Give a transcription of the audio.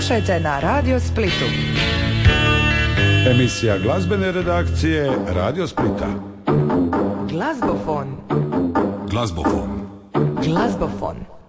Slušajte na Radio Splitu. Emisija glazbene redakcije Radio Splita. Glazbofon. Glazbofon. Glazbofon.